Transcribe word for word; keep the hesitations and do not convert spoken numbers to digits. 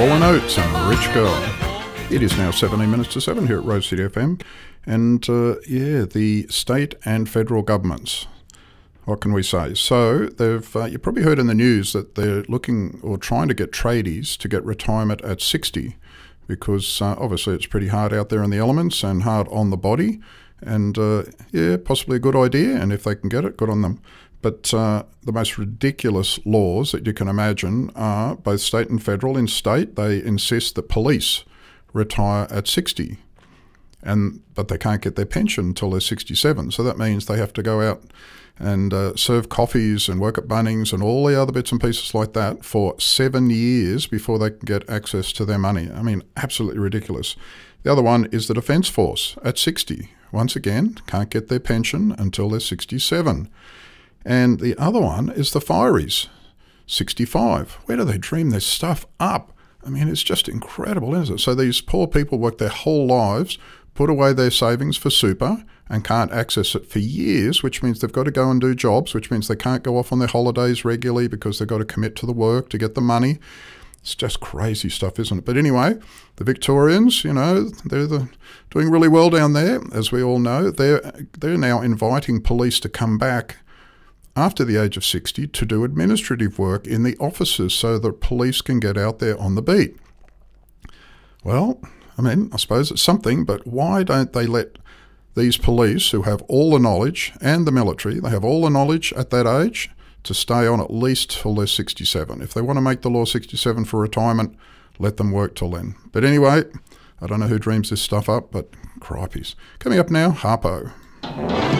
Hall and Oates and Rich Girl. It is now seventeen minutes to seven here at Rose City F M. And uh, yeah, the state and federal governments, what can we say? So they've uh, you've probably heard in the news that they're looking or trying to get tradies to get retirement at sixty, because uh, obviously it's pretty hard out there in the elements and hard on the body. And uh, yeah, possibly a good idea, and if they can get it, good on them. But uh, the most ridiculous laws that you can imagine are both state and federal. In state, they insist that police retire at sixty, and but they can't get their pension until they're sixty-seven. So that means they have to go out and uh, serve coffees and work at Bunnings and all the other bits and pieces like that for seven years before they can get access to their money. I mean, absolutely ridiculous. The other one is the Defence Force at sixty. Once again, can't get their pension until they're sixty-seven. And the other one is the fireys, sixty-five. Where do they dream this stuff up? I mean, it's just incredible, isn't it? So these poor people work their whole lives, put away their savings for super, and can't access it for years, which means they've got to go and do jobs, which means they can't go off on their holidays regularly because they've got to commit to the work to get the money. It's just crazy stuff, isn't it? But anyway, the Victorians, you know, they're the, doing really well down there, as we all know. They're, they're now inviting police to come back after the age of sixty to do administrative work in the offices so that police can get out there on the beat. Well, I mean, I suppose it's something, but why don't they let these police who have all the knowledge, and the military, they have all the knowledge at that age, to stay on at least till they're sixty-seven. If they want to make the law sixty-seven for retirement, let them work till then. But anyway, I don't know who dreams this stuff up, but cripes. Coming up now, Harpo.